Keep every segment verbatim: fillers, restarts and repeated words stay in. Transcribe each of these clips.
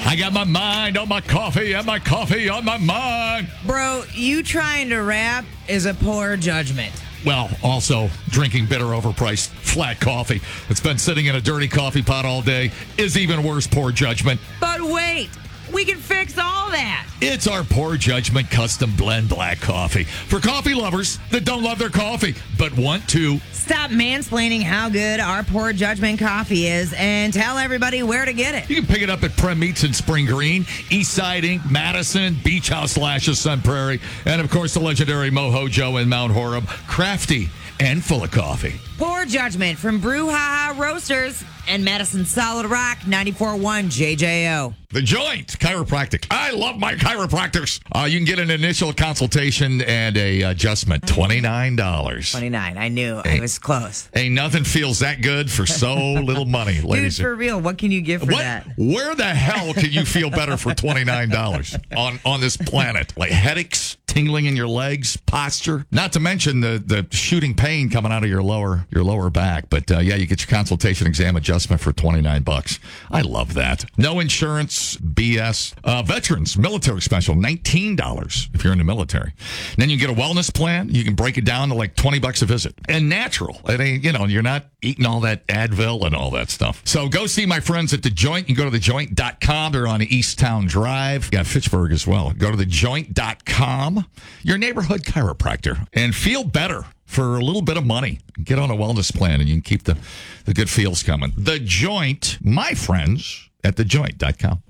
I got my mind on my coffee and my coffee on my mind. Bro, you trying to rap is a poor judgment. Well, also, drinking bitter, overpriced, flat coffee that's been sitting in a dirty coffee pot all day is even worse poor judgment. But wait, we can fix all that. It's our Poor Judgment Custom Blend Black Coffee for coffee lovers that don't love their coffee but want to. Stop mansplaining how good our Poor Judgment coffee is and tell everybody where to get it. You can pick it up at Prem Meats in Spring Green, Eastside Incorporated, Madison, Beach House Lashes, Sun Prairie, and of course the legendary Mojo in Mount Horeb. Crafty and full of coffee. Poor Judgment from Brouhaha Roasters and Madison Solid Rock ninety-four point one J J O. The Joint Chiropractic. I love my chiropractors. Uh, you can get an initial consultation and a adjustment. twenty-nine dollars. twenty-nine. I knew. I was close. Ain't nothing feels that good for so little money, ladies. Dude, for real, what can you give for what, that? Where the hell can you feel better for twenty-nine dollars on, on this planet? Like headaches, tingling in your legs, posture, not to mention the, the shooting pain coming out of your lower your lower back. But uh, yeah, you get your consultation exam adjustment for twenty-nine bucks. I love that. No insurance, B S. Uh, veterans, military special, nineteen dollars if you're in the military. And then you get a wellness plan. You can break it down to like twenty bucks a visit. And natural. It ain't, you know, you're not eating all that Advil and all that stuff. So go see my friends at The Joint. You can go to the joint dot com. They're on Easttown Drive. You got Fitchburg as well. Go to the joint dot com. Your neighborhood chiropractor. And feel better for a little bit of money. Get on a wellness plan and you can keep the, the good feels coming. The Joint, my friends at the joint dot com.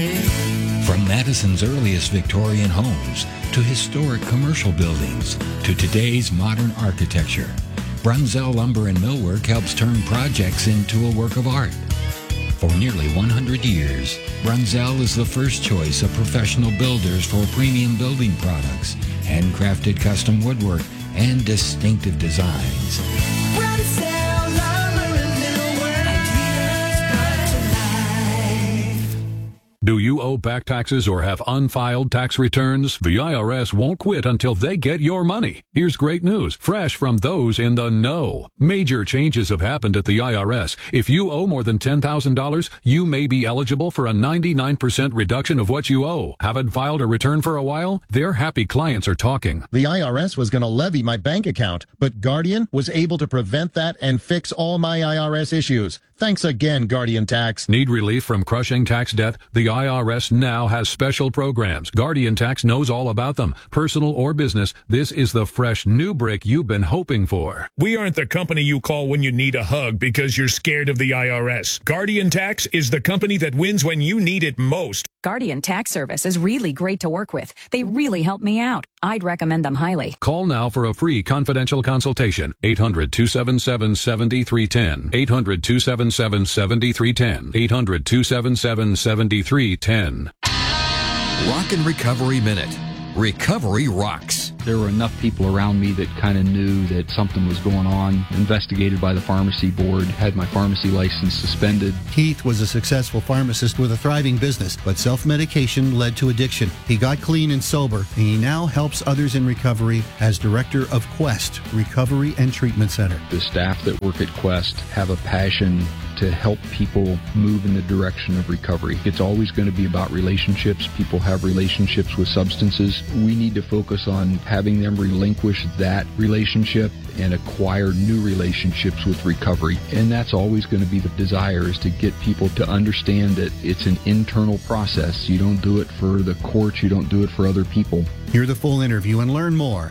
From Madison's earliest Victorian homes to historic commercial buildings to today's modern architecture, Brunzell Lumber and Millwork helps turn projects into a work of art. For nearly one hundred years, Brunzell is the first choice of professional builders for premium building products, handcrafted custom woodwork, and distinctive designs. Brunzell Lumber and Millwork, ideas brought to life. Do you owe back taxes or have unfiled tax returns? The I R S won't quit until they get your money. Here's great news, fresh from those in the know. Major changes have happened at the I R S. If you owe more than ten thousand dollars, you may be eligible for a ninety-nine percent reduction of what you owe. Haven't filed a return for a while? Their happy clients are talking. The I R S was going to levy my bank account, but Guardian was able to prevent that and fix all my I R S issues. Thanks again, Guardian Tax. Need relief from crushing tax debt? The I R S now has special programs. Guardian Tax knows all about them. Personal or business, this is the fresh new brick you've been hoping for. We aren't the company you call when you need a hug because you're scared of the I R S. Guardian Tax is the company that wins when you need it most. Guardian Tax Service is really great to work with. They really help me out. I'd recommend them highly. Call now for a free confidential consultation. eight hundred, two seven seven, seven three one zero. eight hundred, two seven seven, seven three one zero. eight hundred, two seven seven, seven three one zero. Rock and Recovery Minute. Recovery rocks. There were enough people around me that kind of knew that something was going on. Investigated by the pharmacy board, had my pharmacy license suspended. Keith was a successful pharmacist with a thriving business, but self-medication led to addiction. He got clean and sober, and he now helps others in recovery as director of Quest Recovery and Treatment Center. The staff that work at Quest have a passion to help people move in the direction of recovery. It's always going to be about relationships. People have relationships with substances. We need to focus on having them relinquish that relationship and acquire new relationships with recovery. And that's always going to be the desire, is to get people to understand that it's an internal process. You don't do it for the courts. You don't do it for other people. Hear the full interview and learn more